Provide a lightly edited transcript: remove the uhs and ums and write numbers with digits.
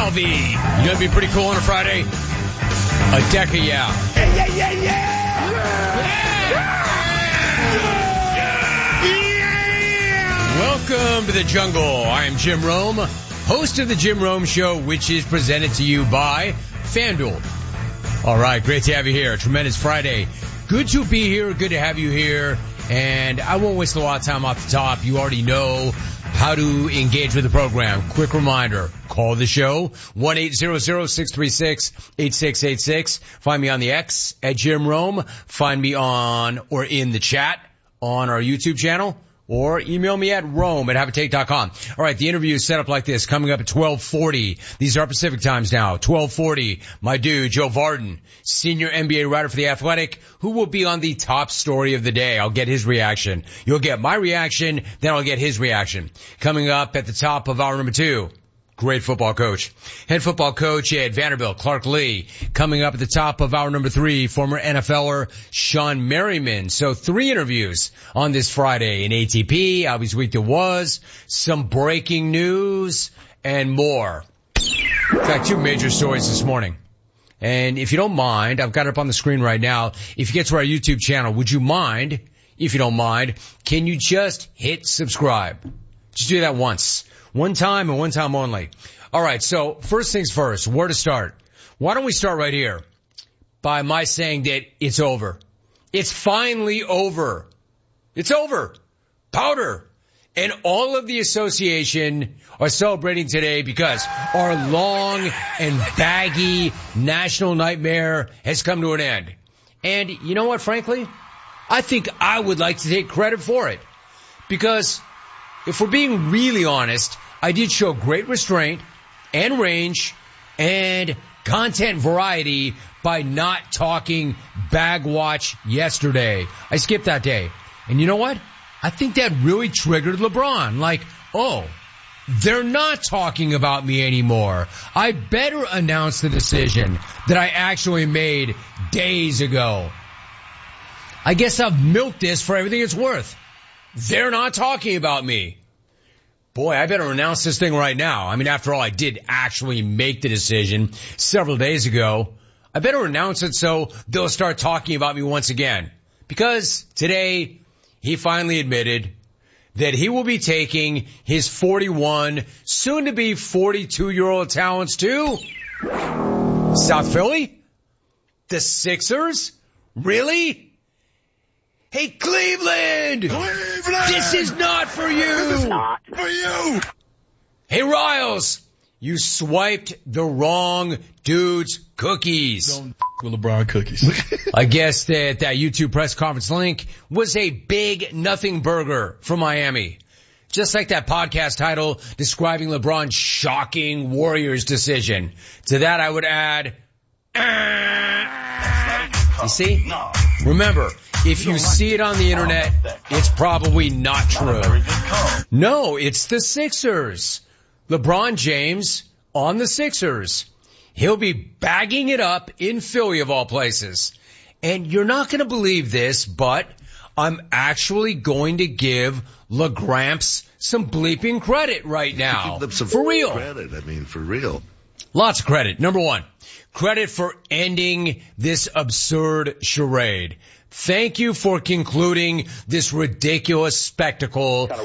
Salvi. You gonna be pretty cool on a Friday? A Deca, yeah. Welcome to the jungle. I am Jim Rome, host of the Jim Rome Show, which is presented to you by FanDuel. All right, great to have you here. Tremendous Friday. Good to be here. Good to have you here. And I won't waste a lot of time off the top. You already know how to engage with the program. Quick reminder, call the show, 1-800-636-8686. Find me on the X at Jim Rome. Find me on or in the chat on our YouTube channel. Or email me at rome@haveatake.com. All right, the interview is set up like this. Coming up at 12:40. These are Pacific times now. 12:40. My dude, Joe Vardon, senior NBA writer for The Athletic, who will be on the top story of the day. I'll get his reaction. You'll get my reaction, then I'll get his reaction. Coming up at the top of hour number 2. Great football coach. Head football coach at Vanderbilt, Clark Lee. Coming up at the top of hour number 3, former NFLer Sean Merriman. So 3 interviews on this Friday in ATP, Albie's Week That Was, some breaking news, and more. In fact, 2 major stories this morning. And if you don't mind, I've got it up on the screen right now. If you get to our YouTube channel, would you mind, if you don't mind, can you just hit subscribe? Just do that once. One time and one time only. All right, so first things first, where to start? Why don't we start right here by my saying that it's over. It's finally over. It's over. Powder. And all of the association are celebrating today because our long and baggy national nightmare has come to an end. And you know what, frankly? I think I would like to take credit for it. Because if we're being really honest, I did show great restraint and range and content variety by not talking Bagwatch yesterday. I skipped that day. And you know what? I think that really triggered LeBron. Like, oh, they're not talking about me anymore. I better announce the decision that I actually made days ago. I guess I've milked this for everything it's worth. They're not talking about me. Boy, I better announce this thing right now. I mean, after all, I did actually make the decision several days ago. I better announce it so they'll start talking about me once again. Because today, he finally admitted that he will be taking his 41, soon-to-be 42-year-old talents to South Philly? The Sixers? Really? Hey, Cleveland! This is not for you! This is not for you! Hey, Riles! You swiped the wrong dude's cookies. Don't with LeBron cookies. I guess that YouTube press conference link was a big nothing burger for Miami. Just like that podcast title describing LeBron's shocking Warriors decision. To that I would add, you see? Remember, if you see it on the internet, it's probably not true. No, it's the Sixers. LeBron James on the Sixers. He'll be bagging it up in Philly of all places. And you're not going to believe this, but I'm actually going to give LaGramps some bleeping credit right now. For real. Credit, for real. Lots of credit. Number 1, credit for ending this absurd charade. Thank you for concluding this ridiculous spectacle